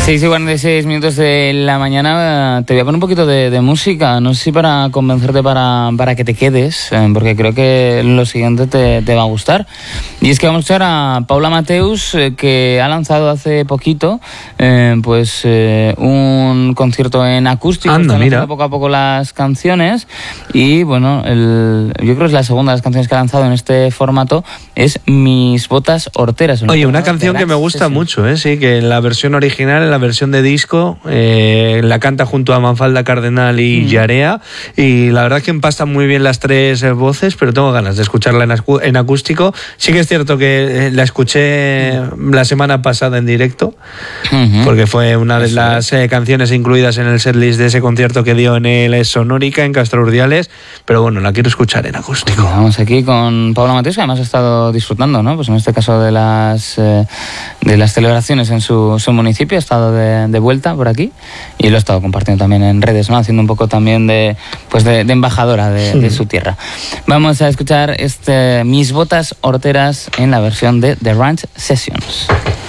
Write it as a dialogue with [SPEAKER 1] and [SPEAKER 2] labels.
[SPEAKER 1] 6:46 de la mañana. Te voy a poner un poquito de música, no sé si para convencerte para que te quedes, porque creo que lo siguiente te va a gustar. Y es que vamos a escuchar a Paula Mateus, que ha lanzado hace poquito un concierto en acústico.
[SPEAKER 2] Anda,
[SPEAKER 1] está
[SPEAKER 2] mira.
[SPEAKER 1] Poco a poco las canciones. Y bueno, yo creo que es la segunda de las canciones que ha lanzado en este formato, es Mis botas horteras.
[SPEAKER 2] Oye, una canción que me gusta mucho, sí, que en la versión original, en la versión de disco, la canta junto a Manfalda Cardenal y Yarea, y la verdad es que empastan muy bien las tres voces, pero tengo ganas de escucharla en acústico. Sí que es cierto que la escuché la semana pasada en directo, porque fue una de las canciones incluidas en el setlist de ese concierto que dio en el Sonórica, en Castro Urdiales, pero bueno, la quiero escuchar en acústico.
[SPEAKER 1] Vamos aquí con Paula Mateus, que además ha estado disfrutando, ¿no? Pues en este caso de las celebraciones en su municipio, ha estado de vuelta por aquí y lo ha estado compartiendo también en redes, ¿no? Haciendo un poco también de embajadora de su tierra. Vamos a escuchar Mis botas horteras en la versión de The Ranch Sessions.